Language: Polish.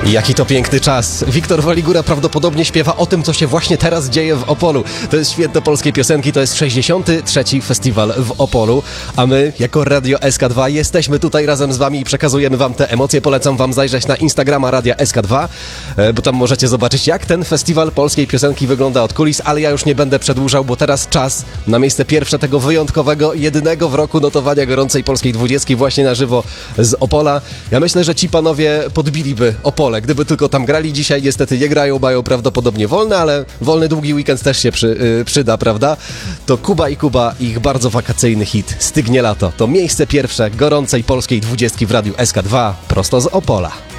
Jaki to piękny czas. Wiktor Waligura prawdopodobnie śpiewa o tym, co się właśnie teraz dzieje w Opolu. To jest święto polskiej piosenki, to jest 63. festiwal w Opolu, a my jako Radio SK2 jesteśmy tutaj razem z wami i przekazujemy wam te emocje. Polecam wam zajrzeć na Instagrama Radia SK2, bo tam możecie zobaczyć, jak ten festiwal polskiej piosenki wygląda od kulis, ale ja już nie będę przedłużał, bo teraz czas na miejsce pierwsze tego wyjątkowego, jedynego w roku notowania gorącej polskiej 20 właśnie na żywo z Opola. Ja myślę, że ci panowie podbiliby Opole, gdyby tylko tam grali. Dzisiaj niestety nie grają, mają prawdopodobnie wolne, ale wolny długi weekend też się przyda, prawda? To Kuba i Kuba, ich bardzo wakacyjny hit Stygnie lato. To miejsce pierwsze gorącej polskiej 20 w Radiu SK2 prosto z Opola.